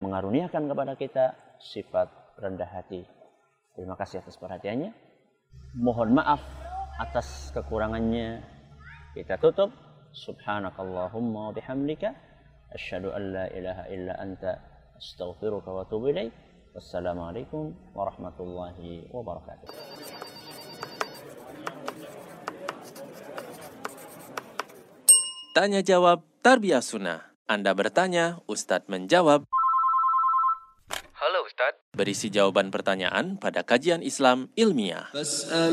mengaruniakan kepada kita sifat rendah hati. Terima kasih atas perhatiannya. Mohon maaf atas kekurangannya. Kita tutup. Subhanakallahumma wa bihamdika asyhadu an la ilaha illa anta astaghfiruka wa atubu ilaik. Wassalamualaikum warahmatullahi wabarakatuh. Tanya jawab Tarbiyah Sunnah. Anda bertanya, Ustadz menjawab. Halo Ustadz. Berisi jawaban pertanyaan pada kajian Islam ilmiah.